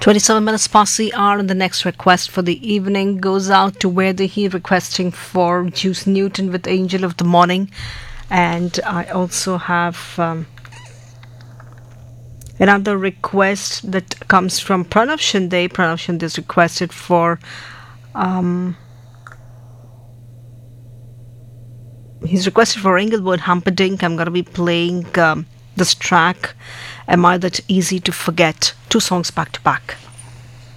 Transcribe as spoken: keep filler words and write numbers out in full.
twenty-seven minutes past the hour, and the next request for the evening goes out to Where the He, requesting for Juice Newton with Angel of the Morning. And I also have um, another request that comes from Pranav Shinde. Pranav Shinde is requested for um, he's requested for Englewood Humperdinck. I'm going to be playing um, this track, Am I That Easy to Forget? Two songs back to back.